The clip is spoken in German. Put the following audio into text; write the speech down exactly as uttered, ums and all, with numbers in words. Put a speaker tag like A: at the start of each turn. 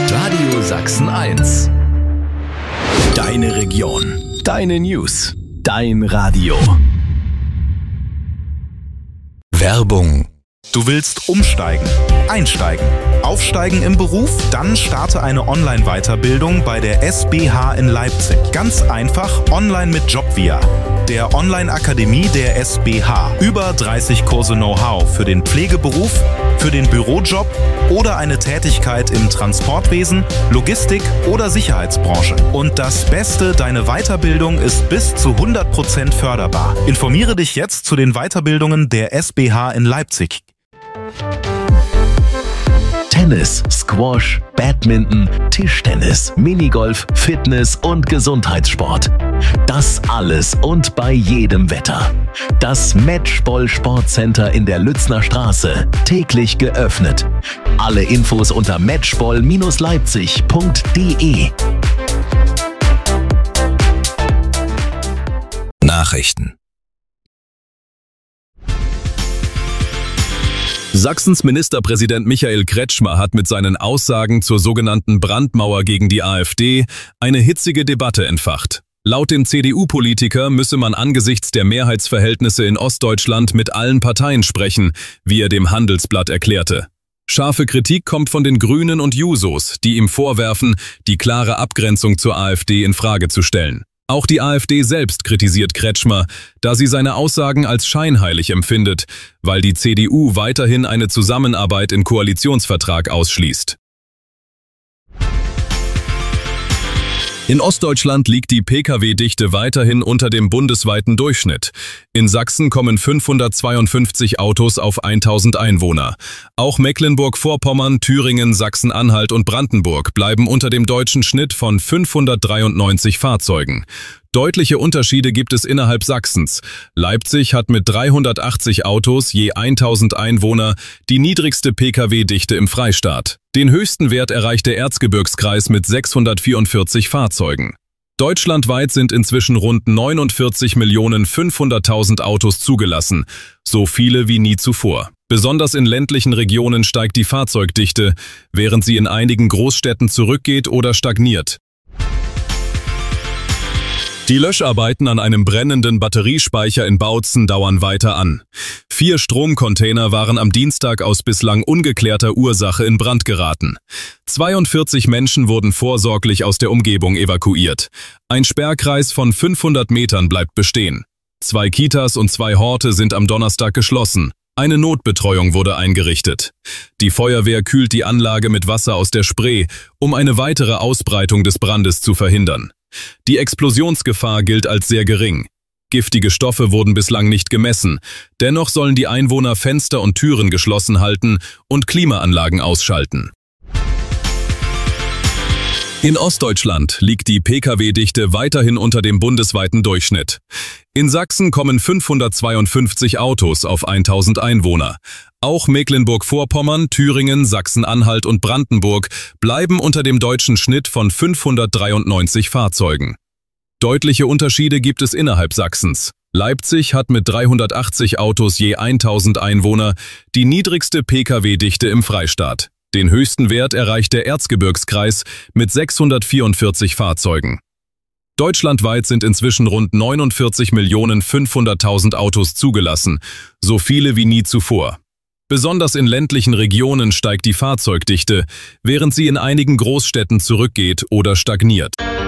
A: Radio Sachsen eins. Deine Region. Deine News. Dein Radio. Werbung.
B: Du willst umsteigen, einsteigen, aufsteigen im Beruf? Dann starte eine Online-Weiterbildung bei der S B H in Leipzig. Ganz einfach online mit Jobvia, der Online-Akademie der S B H. Über dreißig Kurse Know-how für den Pflegeberuf, für den Bürojob oder eine Tätigkeit im Transportwesen, Logistik oder Sicherheitsbranche. Und das Beste, deine Weiterbildung ist bis zu hundert Prozent förderbar. Informiere dich jetzt zu den Weiterbildungen der S B H in Leipzig.
A: Tennis, Squash, Badminton, Tischtennis, Minigolf, Fitness und Gesundheitssport. Das alles und bei jedem Wetter. Das Matchball Sportcenter in der Lützner Straße. Täglich geöffnet. Alle Infos unter matchball Bindestrich leipzig Punkt de. Nachrichten.
C: Sachsens Ministerpräsident Michael Kretschmer hat mit seinen Aussagen zur sogenannten Brandmauer gegen die AfD eine hitzige Debatte entfacht. Laut dem C D U-Politiker müsse man angesichts der Mehrheitsverhältnisse in Ostdeutschland mit allen Parteien sprechen, wie er dem Handelsblatt erklärte. Scharfe Kritik kommt von den Grünen und Jusos, die ihm vorwerfen, die klare Abgrenzung zur AfD in Frage zu stellen. Auch die AfD selbst kritisiert Kretschmer, da sie seine Aussagen als scheinheilig empfindet, weil die C D U weiterhin eine Zusammenarbeit im Koalitionsvertrag ausschließt. In Ostdeutschland liegt die Pkw-Dichte weiterhin unter dem bundesweiten Durchschnitt. In Sachsen kommen fünfhundertzweiundfünfzig Autos auf tausend Einwohner. Auch Mecklenburg-Vorpommern, Thüringen, Sachsen-Anhalt und Brandenburg bleiben unter dem deutschen Schnitt von fünfhundertdreiundneunzig Fahrzeugen. Deutliche Unterschiede gibt es innerhalb Sachsens. Leipzig hat mit dreihundertachtzig Autos je tausend Einwohner die niedrigste Pkw-Dichte im Freistaat. Den höchsten Wert erreicht der Erzgebirgskreis mit sechshundertvierundvierzig Fahrzeugen. Deutschlandweit sind inzwischen rund neunundvierzig Millionen fünfhunderttausend Autos zugelassen, so viele wie nie zuvor. Besonders in ländlichen Regionen steigt die Fahrzeugdichte, während sie in einigen Großstädten zurückgeht oder stagniert. Die Löscharbeiten an einem brennenden Batteriespeicher in Bautzen dauern weiter an. Vier Stromcontainer waren am Dienstag aus bislang ungeklärter Ursache in Brand geraten. zweiundvierzig Menschen wurden vorsorglich aus der Umgebung evakuiert. Ein Sperrkreis von fünfhundert Metern bleibt bestehen. Zwei Kitas und zwei Horte sind am Donnerstag geschlossen. Eine Notbetreuung wurde eingerichtet. Die Feuerwehr kühlt die Anlage mit Wasser aus der Spree, um eine weitere Ausbreitung des Brandes zu verhindern. Die Explosionsgefahr gilt als sehr gering. Giftige Stoffe wurden bislang nicht gemessen. Dennoch sollen die Einwohner Fenster und Türen geschlossen halten und Klimaanlagen ausschalten. In Ostdeutschland liegt die Pkw-Dichte weiterhin unter dem bundesweiten Durchschnitt. In Sachsen kommen fünfhundertzweiundfünfzig Autos auf tausend Einwohner. Auch Mecklenburg-Vorpommern, Thüringen, Sachsen-Anhalt und Brandenburg bleiben unter dem deutschen Schnitt von fünfhundertdreiundneunzig Fahrzeugen. Deutliche Unterschiede gibt es innerhalb Sachsens. Leipzig hat mit dreihundertachtzig Autos je tausend Einwohner die niedrigste Pkw-Dichte im Freistaat. Den höchsten Wert erreicht der Erzgebirgskreis mit sechshundertvierundvierzig Fahrzeugen. Deutschlandweit sind inzwischen rund neunundvierzig Millionen fünfhunderttausend Autos zugelassen, so viele wie nie zuvor. Besonders in ländlichen Regionen steigt die Fahrzeugdichte, während sie in einigen Großstädten zurückgeht oder stagniert.